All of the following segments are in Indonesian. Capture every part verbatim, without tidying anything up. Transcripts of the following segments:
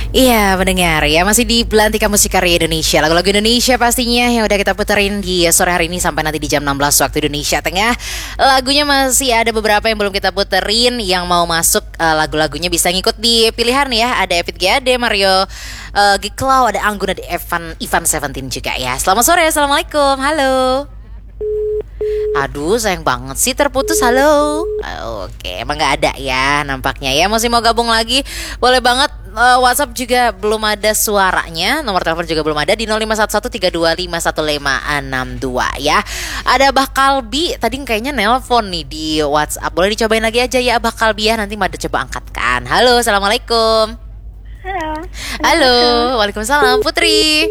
Iya mendengar ya, masih di Belantika Musik Karya Indonesia. Lagu-lagu Indonesia pastinya yang udah kita puterin di sore hari ini sampai nanti di jam enam belas waktu Indonesia Tengah. Lagunya masih ada beberapa yang belum kita puterin. Yang mau masuk uh, lagu-lagunya bisa ngikut di pilihan ya. Ada Evit G A D, Mario uh, Giklau, ada Anggun, ada Evan Ivan Seventeen juga ya. Selamat sore, assalamualaikum, halo. Aduh sayang banget sih terputus, halo. Oke emang gak ada ya nampaknya ya. Masih mau gabung lagi boleh banget. uh, WhatsApp juga belum ada suaranya. Nomor telepon juga belum ada di nol lima satu satu tiga dua lima satu lima enam dua ya. Ada Abah Kalbi tadi kayaknya nelpon nih di WhatsApp. Boleh dicobain lagi aja ya Abah Kalbi ya. Nanti Mada coba angkatkan. Halo, assalamualaikum. Halo. Halo, waalaikumsalam Putri.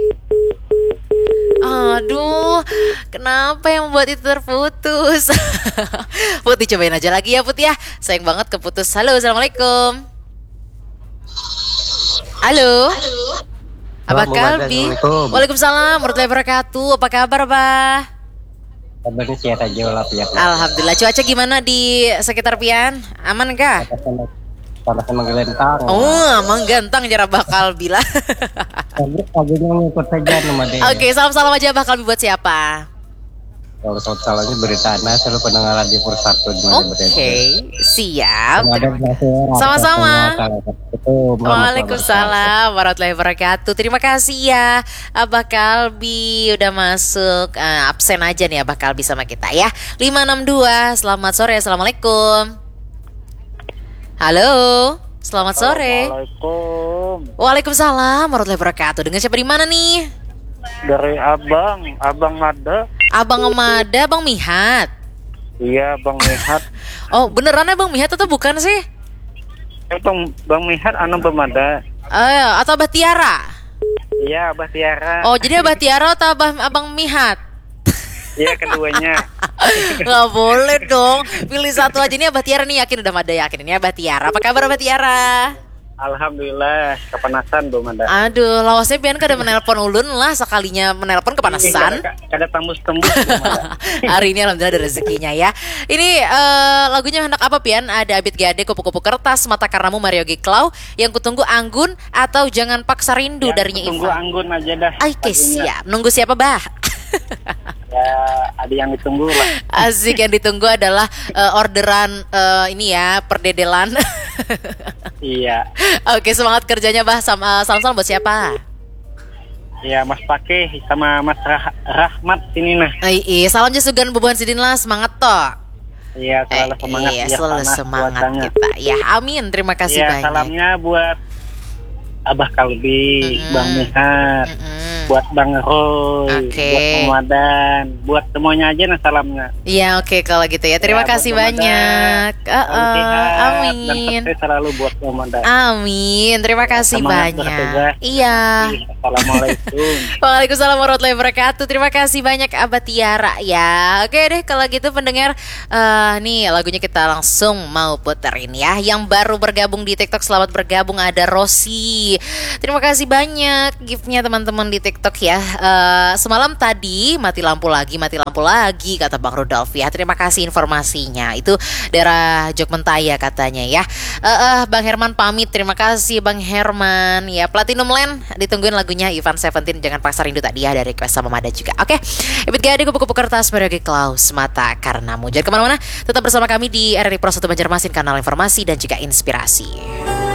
Aduh, kenapa yang membuat itu terputus? Putih cobain aja lagi ya Putih ya. Sayang banget keputus. Halo, assalamualaikum. Halo. Abah Kalbi. Waalaikumsalam warahmatullahi wabarakatuh. Apa kabar Abah? Kabarnya sehat aja lah Pian. Alhamdulillah. Cuaca gimana di sekitar Pian? Aman kah? Panas menggentang. Oh, menggentang cara Abah Kalbi lah. Paginya ngikut saja nama dia. Oke, salam-salam aja Abah Kalbi buat siapa? Kalau salamnya berita Ana selalu pendengaran di Pursatu. Oke, siap. Sama-sama. Sama-sama. Waalaikumsalam warahmatullahi wabarakatuh. Terima kasih ya Abah Kalbi udah masuk. uh, Absen aja nih Abah Kalbi sama kita ya. Lima enam dua. Selamat sore, assalamualaikum. Halo, selamat sore. Assalamualaikum. Waalaikumsalam warahmatullahi wabarakatuh. Dengan siapa di mana nih? Dari Abang, Abang Mada. Abang Emada, Bang Mihat. Iya, Bang Mihat. Oh, beneran ya Bang Mihat atau bukan sih? Eh, Bang, Bang Mihat anu Pemada. Eh, atau Abah Tiara? Iya, Abah Tiara. Oh, jadi Abah Tiara atau Abah Abang Mihat? Iya, keduanya. Gak boleh dong. Pilih satu aja. Ini Abah Tiara nih, yakin udah Mada yakin. Ini Abah Tiara. Apa kabar Abah Tiara? Alhamdulillah, kepanasan Bang Mada. Aduh, lawasnya Bian kada menelpon ulun lah. Sekalinya menelpon kepanasan. Kada tembus-tembus Bang Mada. Hari ini alhamdulillah ada rezekinya ya. Ini uh, lagunya hendak apa Pian? Ada Abit G A D, Kupu-Kupu Kertas, Mata Karnamu, Mario Giklau. Yang kutunggu Anggun atau Jangan Paksa Rindu Yang darinya tunggu Ivan. Anggun aja dah. Ay, oke, lagunya. siap. Nunggu siapa bah? Ya, ada yang ditunggu lah. Asik, yang ditunggu adalah uh, orderan uh, ini ya, perdedelan. Iya. Oke, semangat kerjanya bah. Sama salam-salam buat siapa? Iya, Mas Pake sama Mas Rah- Rahmat sini nah. Ay, iya, salam jasugan bubuhan sidin lah, semangat toh. Iya, selalu Eh, semangat. iya, ya, selalu panas semangat cuacanya. kita. Ya, amin. Terima kasih Iya, banyak. salamnya buat Abah Kalbi, Mm-mm. Bang Mihat, Mm-mm. buat Bang Roy, Oke. buat Pemuadan, buat semuanya aja nah salamnya. Iya, oke kalau gitu ya. Terima Ya, kasih buat Pemuda, banyak. Uh, salam sehat, Dan amin. sukses selalu buat Pemuda. Amin. Terima kasih Semangat banyak. bertugas. Iya. Assalamualaikum. Waalaikumsalam warahmatullahi wabarakatuh. Terima kasih banyak Abah Tiara ya. Oke deh kalau gitu pendengar, eh nih lagunya kita langsung mau puterin ya. Yang baru bergabung di TikTok, selamat bergabung, ada Rosi. Terima kasih banyak giftnya teman-teman di TikTok ya. Eh, semalam tadi mati lampu lagi, mati lampu lagi kata Bang Rudolf ya. Terima kasih informasinya. Itu daerah Jogmentaya katanya ya. Eh, eh, Bang Herman pamit. Terima kasih Bang Herman ya. Platinum Land ditungguin lagunya Ivan Seventeen, Jangan Paksa Rindu tadi ya, dari request sama Mada juga. Oke, Ebit G A D, Kupu-Kupu Kertas, Mario Giklau, Mata Karnamu. Jangan kemana-mana, tetap bersama kami di R R I Pro satu Banjarmasin, kanal informasi dan juga inspirasi.